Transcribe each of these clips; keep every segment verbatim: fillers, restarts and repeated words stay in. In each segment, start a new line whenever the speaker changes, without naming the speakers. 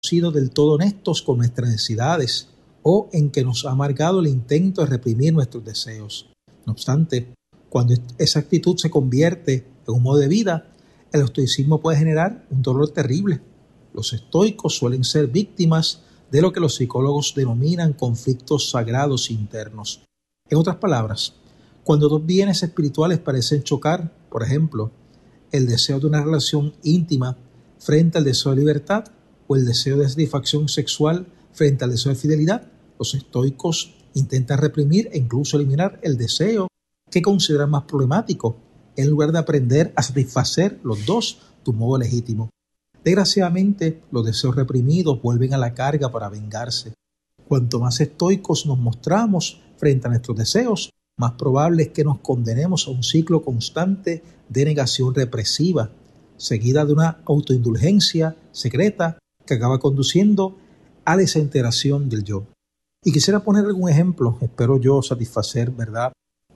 sido del todo honestos con nuestras necesidades o en que nos ha amargado el intento de reprimir nuestros deseos. No obstante, cuando esa actitud se convierte en un modo de vida, el estoicismo puede generar un dolor terrible. Los estoicos suelen ser víctimas de lo que los psicólogos denominan conflictos sagrados internos. En otras palabras, cuando dos bienes espirituales parecen chocar, por ejemplo, el deseo de una relación íntima frente al deseo de libertad o el deseo de satisfacción sexual frente al deseo de fidelidad, los estoicos intentan reprimir e incluso eliminar el deseo que consideran más problemático, en lugar de aprender a satisfacer los dos de un modo legítimo. Desgraciadamente, los deseos reprimidos vuelven a la carga para vengarse. Cuanto más estoicos nos mostramos frente a nuestros deseos, más probable es que nos condenemos a un ciclo constante de negación represiva, seguida de una autoindulgencia secreta que acaba conduciendo a la desintegración del yo. Y quisiera poner algún ejemplo, espero yo satisfacer, ¿verdad?,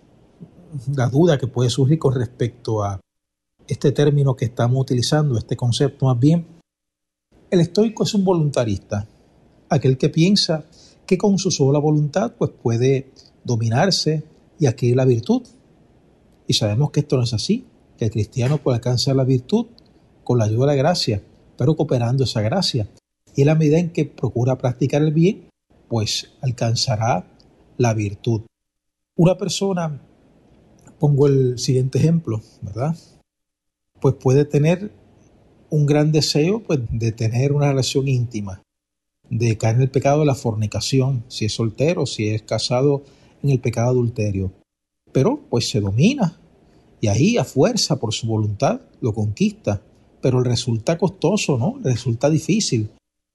la duda que puede surgir con respecto a este término que estamos utilizando, este concepto más bien. El estoico es un voluntarista, aquel que piensa que con su sola voluntad pues puede dominarse y adquirir la virtud. Y sabemos que esto no es así, que el cristiano puede alcanzar la virtud con la ayuda de la gracia, pero cooperando esa gracia. Y en la medida en que procura practicar el bien, pues alcanzará la virtud. Una persona, pongo el siguiente ejemplo, ¿verdad?, pues puede tener un gran deseo pues, de tener una relación íntima, de caer en el pecado de la fornicación, si es soltero, si es casado, en el pecado adulterio. Pero pues se domina y ahí a fuerza por su voluntad lo conquista, pero le resulta costoso, ¿no? Le resulta difícil.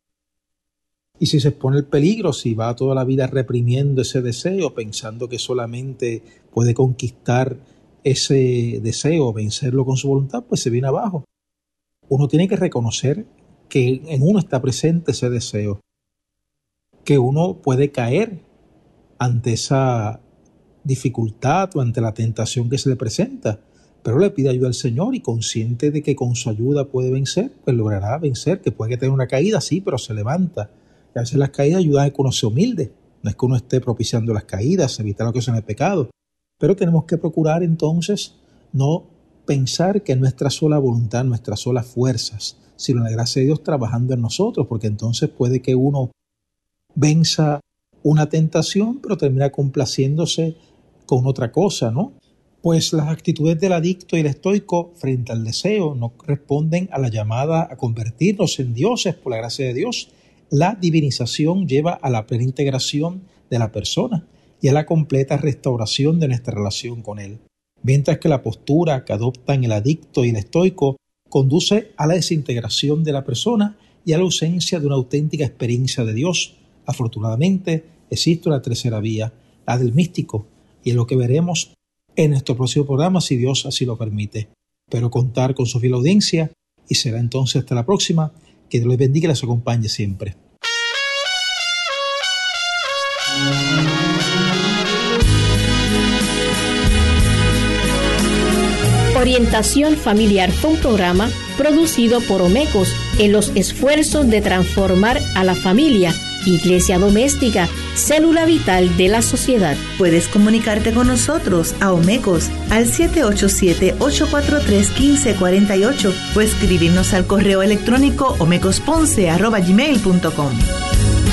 Y si se expone el peligro, si va toda la vida reprimiendo ese deseo, pensando que solamente puede conquistar ese deseo, vencerlo con su voluntad, pues se viene abajo. Uno tiene que reconocer que en uno está presente ese deseo, que uno puede caer ante esa dificultad o ante la tentación que se le presenta, pero le pide ayuda al Señor y consciente de que con su ayuda puede vencer, pues logrará vencer, que puede tener una caída, sí, pero se levanta. Y a veces las caídas ayudan a que uno sea humilde, no es que uno esté propiciando las caídas, evitar lo que son el pecado, pero tenemos que procurar entonces no pensar que nuestra sola voluntad, nuestras solas fuerzas, sino la gracia de Dios trabajando en nosotros, porque entonces puede que uno venza una tentación, pero termina complaciéndose con otra cosa, ¿no? Pues las actitudes del adicto y el estoico frente al deseo no responden a la llamada a convertirnos en dioses por la gracia de Dios. La divinización lleva a la plena integración de la persona y a la completa restauración de nuestra relación con Él. Mientras que la postura que adoptan el adicto y el estoico conduce a la desintegración de la persona y a la ausencia de una auténtica experiencia de Dios. Afortunadamente, existe una tercera vía, la del místico, y es lo que veremos en nuestro próximo programa, si Dios así lo permite. Espero contar con su fiel audiencia y será entonces hasta la próxima. Que Dios les bendiga y les acompañe siempre.
Orientación Familiar fue un programa producido por Omecos en los esfuerzos de transformar a la familia, iglesia doméstica, célula vital de la sociedad.
Puedes comunicarte con nosotros a Omecos al siete ocho siete, ocho cuatro tres, uno cinco cuatro ocho o escribirnos al correo electrónico omecosponce arroba gmail punto com.